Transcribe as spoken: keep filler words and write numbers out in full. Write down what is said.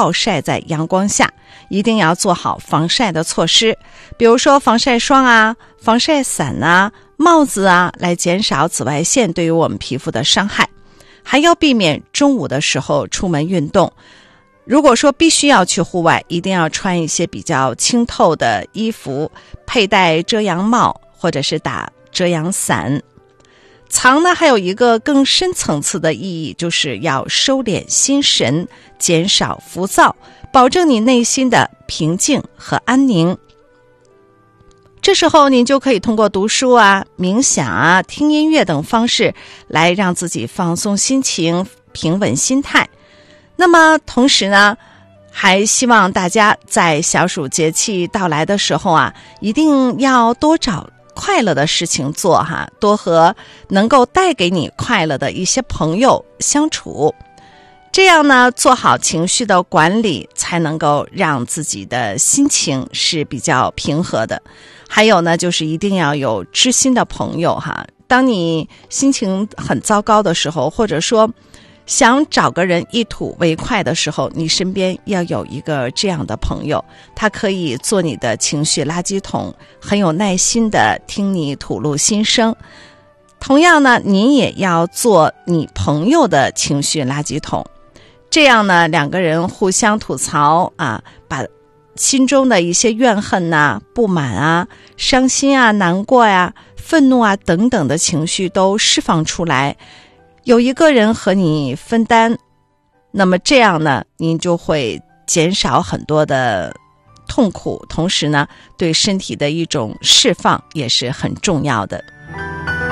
暴晒在阳光下，一定要做好防晒的措施，比如说防晒霜啊、防晒伞啊、帽子啊，来减少紫外线对于我们皮肤的伤害。还要避免中午的时候出门运动，如果说必须要去户外，一定要穿一些比较清透的衣服，佩戴遮阳帽或者是打遮阳伞。藏呢还有一个更深层次的意义，就是要收敛心神，减少浮躁，保证你内心的平静和安宁。这时候您就可以通过读书啊、冥想啊、听音乐等方式来让自己放松心情、平稳心态。那么同时呢，还希望大家在小暑节气到来的时候啊，一定要多找快乐的事情做哈，多和能够带给你快乐的一些朋友相处。这样呢，做好情绪的管理，才能够让自己的心情是比较平和的。还有呢，就是一定要有知心的朋友哈。当你心情很糟糕的时候，或者说想找个人一吐为快的时候，你身边要有一个这样的朋友，他可以做你的情绪垃圾桶，很有耐心的听你吐露心声。同样呢，你也要做你朋友的情绪垃圾桶，这样呢，两个人互相吐槽啊，把心中的一些怨恨呐、不满啊、伤心啊、难过呀、愤怒啊等等的情绪都释放出来，有一个人和你分担，那么这样呢，您就会减少很多的痛苦，同时呢，对身体的一种释放也是很重要的。